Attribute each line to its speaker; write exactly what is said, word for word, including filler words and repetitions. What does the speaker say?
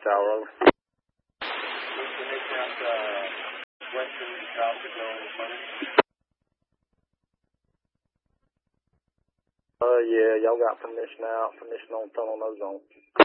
Speaker 1: Tower, over. Uh, yeah, y'all got permission out, permission on tunnel, no zone.